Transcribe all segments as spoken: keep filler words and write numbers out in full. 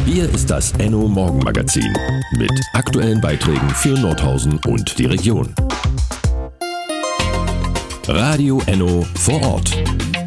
Hier ist das Enno Morgenmagazin mit aktuellen Beiträgen für Nordhausen und die Region. Radio Enno vor Ort.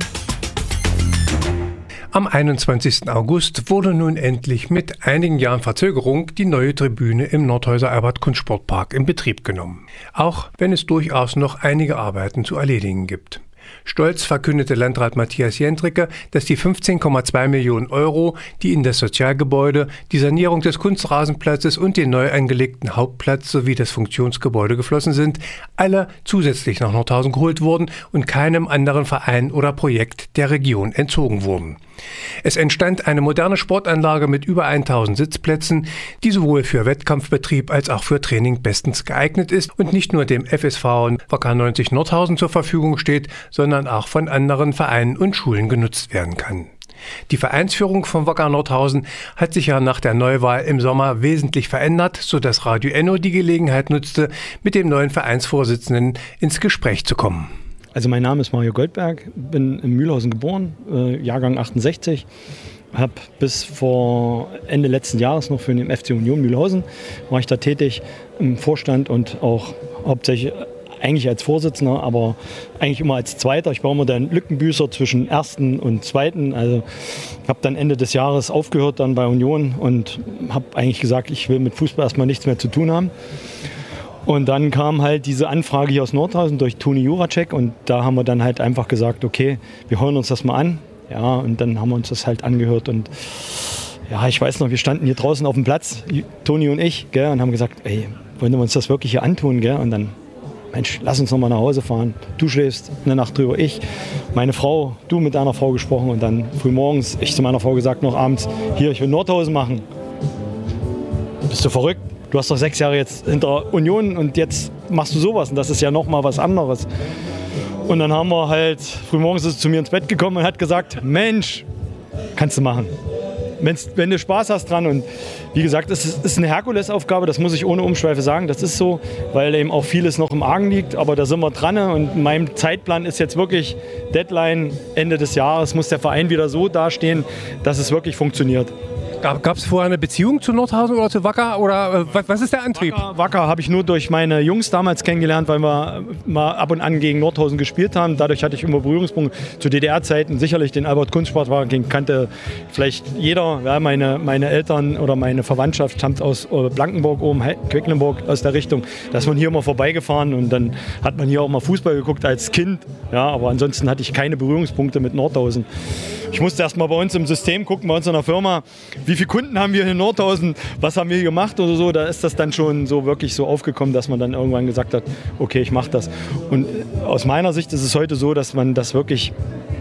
Am einundzwanzigsten August wurde nun endlich mit einigen Jahren Verzögerung die neue Tribüne im Nordhäuser Albert-Kunst-Sportpark in Betrieb genommen. Auch wenn es durchaus noch einige Arbeiten zu erledigen gibt. Stolz verkündete Landrat Matthias Jentricke, dass die fünfzehn Komma zwei Millionen Euro, die in das Sozialgebäude, die Sanierung des Kunstrasenplatzes und den neu angelegten Hauptplatz sowie das Funktionsgebäude geflossen sind, alle zusätzlich nach Nordhausen geholt wurden und keinem anderen Verein oder Projekt der Region entzogen wurden. Es entstand eine moderne Sportanlage mit über tausend Sitzplätzen, die sowohl für Wettkampfbetrieb als auch für Training bestens geeignet ist und nicht nur dem F S V W K neunzig Nordhausen zur Verfügung steht, sondern auch von anderen Vereinen und Schulen genutzt werden kann. Die Vereinsführung von W K Nordhausen hat sich ja nach der Neuwahl im Sommer wesentlich verändert, sodass Radio Enno die Gelegenheit nutzte, mit dem neuen Vereinsvorsitzenden ins Gespräch zu kommen. Also mein Name ist Mario Goldberg, bin in Mühlhausen geboren, äh, Jahrgang achtundsechzig. Habe bis vor Ende letzten Jahres noch für den F C Union Mühlhausen, war ich da tätig im Vorstand und auch hauptsächlich eigentlich als Vorsitzender, aber eigentlich immer als Zweiter. Ich war immer der Lückenbüßer zwischen Ersten und Zweiten. Also habe dann Ende des Jahres aufgehört dann bei Union und habe eigentlich gesagt, ich will mit Fußball erstmal nichts mehr zu tun haben. Und dann kam halt diese Anfrage hier aus Nordhausen durch Toni Juracek und da haben wir dann halt einfach gesagt, okay, wir hören uns das mal an. Ja, und dann haben wir uns das halt angehört und ja, ich weiß noch, wir standen hier draußen auf dem Platz, Toni und ich, gell, und haben gesagt, ey, wollen wir uns das wirklich hier antun, gell? Und dann, Mensch, lass uns noch mal nach Hause fahren. Du schläfst eine Nacht drüber, ich, meine Frau, du mit deiner Frau gesprochen und dann frühmorgens, ich zu meiner Frau gesagt, noch abends, hier, ich will Nordhausen machen. Bist du verrückt? Du hast doch sechs Jahre jetzt hinter Union und jetzt machst du sowas und das ist ja noch mal was anderes. Und dann haben wir halt, frühmorgens ist sie zu mir ins Bett gekommen und hat gesagt, Mensch, kannst du machen. Wenn's, wenn du Spaß hast dran und wie gesagt, es ist, ist eine Herkulesaufgabe, das muss ich ohne Umschweife sagen, das ist so, weil eben auch vieles noch im Argen liegt, aber da sind wir dran und mein Zeitplan ist jetzt wirklich Deadline Ende des Jahres, muss der Verein wieder so dastehen, dass es wirklich funktioniert. Gab es vorher eine Beziehung zu Nordhausen oder zu W K oder äh, was ist der Antrieb? W K habe ich nur durch meine Jungs damals kennengelernt, weil wir mal ab und an gegen Nordhausen gespielt haben. Dadurch hatte ich immer Berührungspunkte zu D D R-Zeiten. Sicherlich den Albert-Kunst-Sportpark, den kannte vielleicht jeder. Ja, meine, meine Eltern oder meine Verwandtschaft stammt aus Blankenburg oben, Quedlinburg aus der Richtung. Da ist man hier immer vorbeigefahren und dann hat man hier auch mal Fußball geguckt als Kind. Ja, aber ansonsten hatte ich keine Berührungspunkte mit Nordhausen. Ich musste erst mal bei uns im System gucken, bei uns in der Firma, wie viele Kunden haben wir in Nordhausen, was haben wir gemacht oder so. Da ist das dann schon so wirklich so aufgekommen, dass man dann irgendwann gesagt hat, okay, ich mache das. Und aus meiner Sicht ist es heute so, dass man das wirklich,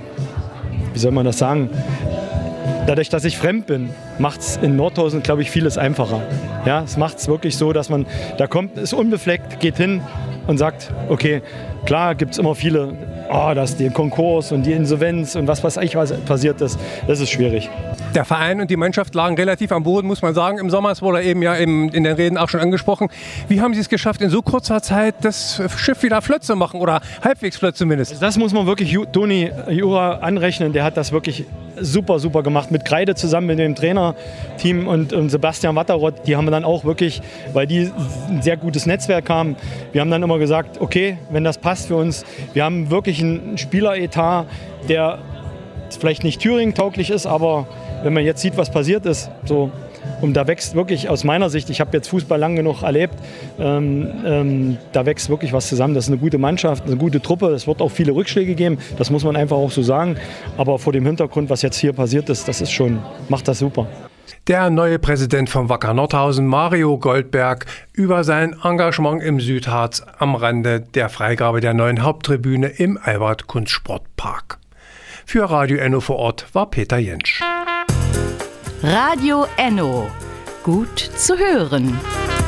wie soll man das sagen, dadurch, dass ich fremd bin, macht es in Nordhausen, glaube ich, vieles einfacher. Ja, es macht es wirklich so, dass man, da kommt, ist unbefleckt, geht hin und sagt, okay, klar gibt es immer viele, oh, das ist der Konkurs und die Insolvenz und was weiß ich, was passiert ist, das ist schwierig. Der Verein und die Mannschaft lagen relativ am Boden, muss man sagen. Im Sommer, es wurde eben ja im, in den Reden auch schon angesprochen. Wie haben Sie es geschafft, in so kurzer Zeit das Schiff wieder flott zu machen oder halbwegs flott zumindest? Das muss man wirklich Toni Jura anrechnen. Der hat das wirklich super, super gemacht. Mit Kreide zusammen mit dem Trainerteam und, und Sebastian Watterott. Die haben dann auch wirklich, weil die ein sehr gutes Netzwerk haben, wir haben dann immer gesagt, okay, wenn das passt für uns, wir haben wirklich einen Spieleretat, der vielleicht nicht Thüringen-tauglich ist, aber wenn man jetzt sieht, was passiert ist, so, und da wächst wirklich aus meiner Sicht, ich habe jetzt Fußball lang genug erlebt, ähm, ähm, da wächst wirklich was zusammen. Das ist eine gute Mannschaft, eine gute Truppe. Es wird auch viele Rückschläge geben, das muss man einfach auch so sagen. Aber vor dem Hintergrund, was jetzt hier passiert ist, das ist schon, macht das super. Der neue Präsident von W K Nordhausen, Mario Goldberg, über sein Engagement im Südharz am Rande der Freigabe der neuen Haupttribüne im Albert-Kunst-Sportpark. Für Radio Enno vor Ort war Peter Jentsch. Radio Enno. Gut zu hören.